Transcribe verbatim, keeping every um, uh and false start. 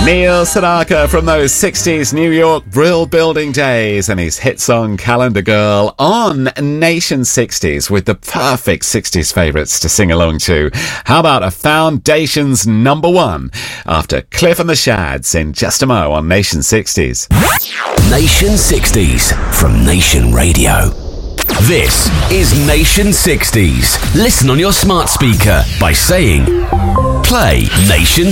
Neil Sedaka from those sixties New York Brill Building days and his hit song Calendar Girl on Nation sixties with the perfect sixties favourites to sing along to. How about a Foundations number one after Cliff and the Shads in just a mo on Nation sixties. Nation sixties from Nation Radio. This is Nation sixties. Listen on your smart speaker by saying, play Nation